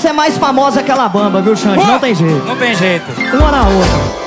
é mais famosa que a Bamba, viu, Xande? Não tem jeito. Não tem jeito. Uma na outra.